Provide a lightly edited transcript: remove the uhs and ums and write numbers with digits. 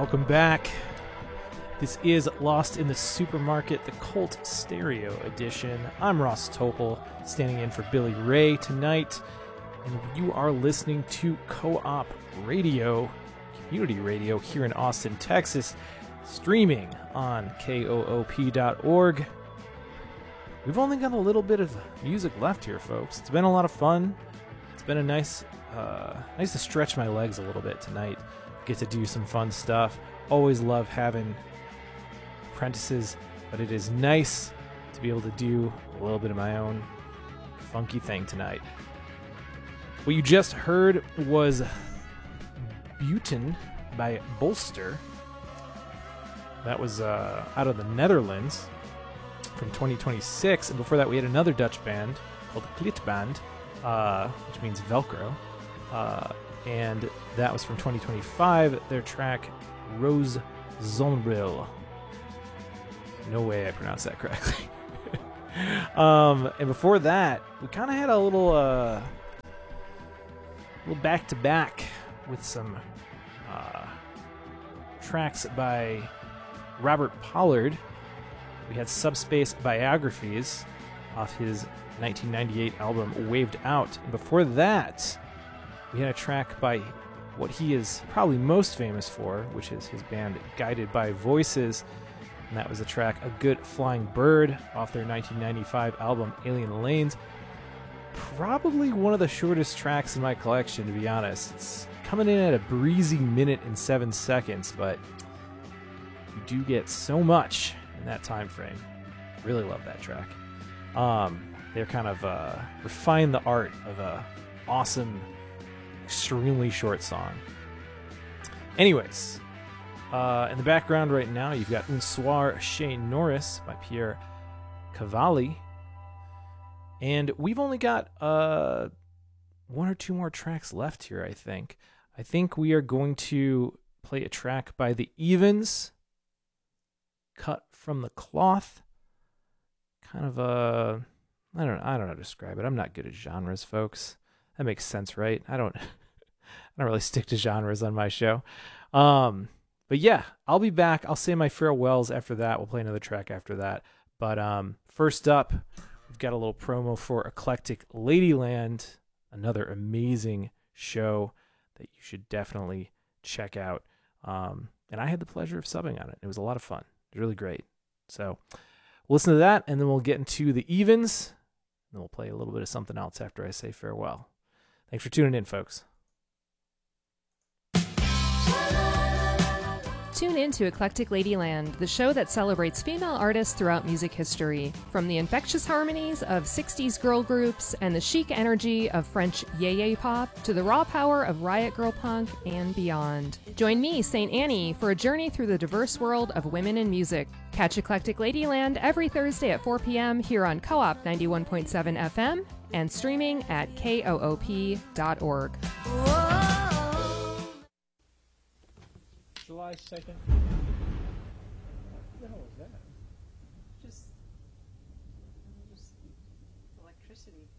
Welcome back. This is Lost in the Supermarket, the Cult Stereo Edition. I'm Ross Topol, standing in for Billy Ray tonight, and you are listening to Co-op Radio, community radio here in Austin, Texas, streaming on koop.org. We've only got a little bit of music left here, folks. It's been a lot of fun. It's been a nice to stretch my legs a little bit tonight. Get to do some fun stuff. Always love having apprentices, but it is nice to be able to do a little bit of my own funky thing tonight. What you just heard was Buiten by Bolster. That was out of the Netherlands from 2026, and before that we had another Dutch band called Klitband, which means Velcro, and that was from 2025. Their track Rose Zonbril. No way I pronounced that correctly. And before that, we kind of had a little back-to-back with some tracks by Robert Pollard. We had Subspace Biographies off his 1998 album Waved Out. And before that, we had a track by what he is probably most famous for, which is his band Guided by Voices. And that was the track A Good Flying Bird off their 1995 album Alien Lanes. Probably one of the shortest tracks in my collection, to be honest. It's coming in at a breezy minute and 7 seconds, but you do get so much in that time frame. Really love that track. They're kind of refine the art of a awesome, extremely short song. Anyways, in the background right now, you've got Un Soir Chez Norris by Pierre Cavalli. And we've only got one or two more tracks left here, I think. I think we are going to play a track by the Evens, Cut from the Cloth. Kind of a... I don't know how to describe it. I'm not good at genres, folks. That makes sense, right? I don't really stick to genres on my show. But yeah, I'll be back. I'll say my farewells after that. We'll play another track after that. But first up, we've got a little promo for Eclectic Ladyland, another amazing show that you should definitely check out. And I had the pleasure of subbing on it. It was a lot of fun. It was really great. So we'll listen to that, and then we'll get into the Evens, and then we'll play a little bit of something else after I say farewell. Thanks for tuning in, folks. Tune in to Eclectic Ladyland, the show that celebrates female artists throughout music history. From the infectious harmonies of 60s girl groups and the chic energy of French yeye pop to the raw power of riot girl punk and beyond. Join me, St. Annie, for a journey through the diverse world of women in music. Catch Eclectic Ladyland every Thursday at 4 p.m. here on Co-op 91.7 FM and streaming at koop.org. July 2nd. What the hell is that? Just electricity.